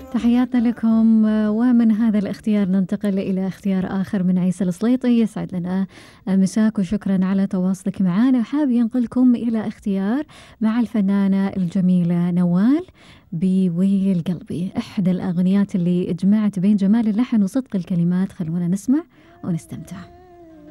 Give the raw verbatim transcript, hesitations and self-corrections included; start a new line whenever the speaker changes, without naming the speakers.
تحياتنا لكم. ومن هذا الاختيار ننتقل إلى اختيار آخر من عيسى السليطي. يسعد لنا مساك وشكرا على تواصلك معنا. وحاب ينقلكم إلى اختيار مع الفنانة الجميلة نوال بويل قلبي، إحدى الأغنيات اللي اجمعت بين جمال اللحن وصدق الكلمات. خلونا نسمع ونستمتع.